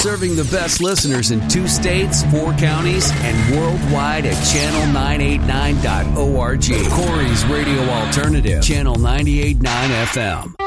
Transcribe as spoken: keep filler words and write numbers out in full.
Serving the best listeners in two states, four counties, and worldwide at channel nine eighty-nine dot org. Corey's Radio Alternative, Channel ninety-eight point nine F M.